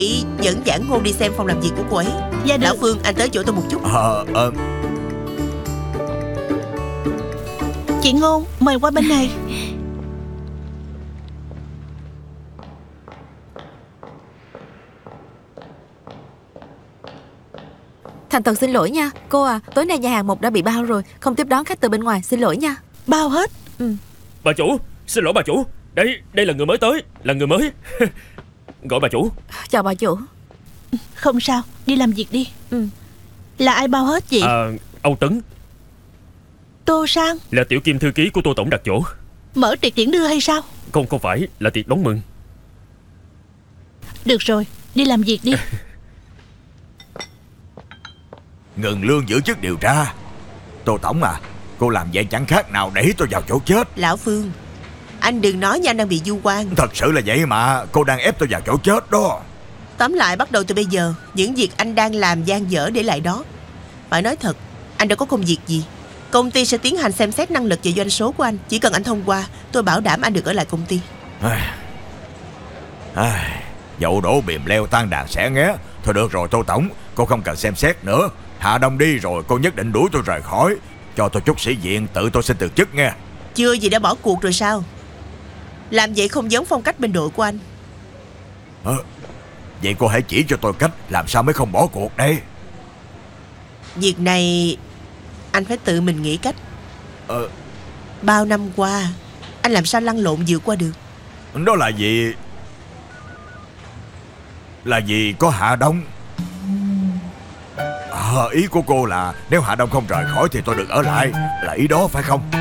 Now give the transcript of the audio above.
dẫn Giảng Ngôn đi xem phòng làm việc của cô ấy. Dạ được. Lão Phương, anh tới chỗ tôi một chút. Chị Ngôn, mời qua bên này. Thành thật xin lỗi nha. Cô à, tối nay nhà hàng 1 đã bị bao rồi, không tiếp đón khách từ bên ngoài, xin lỗi nha. Bao hết? Bà chủ, xin lỗi bà chủ. Đây là người mới tới, là người mới. Gọi bà chủ. Chào bà chủ. Không sao, đi làm việc đi. Là ai bao hết vậy? Âu Tấn. Tô Sang Là tiểu kim thư ký của Tô tổng đặt chỗ. mở tiệc tiễn đưa hay sao? Không phải, là tiệc đón mừng. Được rồi, đi làm việc đi. Ngừng lương giữ chức điều tra. Tô tổng à, cô làm vậy chẳng khác nào đẩy tôi vào chỗ chết. Lão Phương, anh đừng nói nha, anh đang bị vu oan. Thật sự là vậy mà, cô đang ép tôi vào chỗ chết đó. Tóm lại, bắt đầu từ bây giờ, những việc anh đang làm dang dở để lại đó. Phải nói thật, anh đâu có công việc gì. Công ty sẽ tiến hành xem xét năng lực và doanh số của anh. Chỉ cần anh thông qua, tôi bảo đảm anh được ở lại công ty. Dậu đổ bìm leo tan đàn xẻ nghé. Thôi được rồi Tô tổng, cô không cần xem xét nữa. Hạ Đông đi rồi cô nhất định đuổi tôi rời khỏi. Cho tôi chút sĩ diện, tự tôi xin từ chức nghe. Chưa gì đã bỏ cuộc rồi sao? Làm vậy không giống phong cách bên đội của anh. Vậy cô hãy chỉ cho tôi cách làm sao mới không bỏ cuộc đây. Việc này anh phải tự mình nghĩ cách. Bao năm qua anh làm sao lăn lộn vượt qua được. Đó là vì... Là vì có Hạ Đông. Ý của cô là nếu Hạ Đông không rời khỏi thì tôi được ở lại, là ý đó phải không?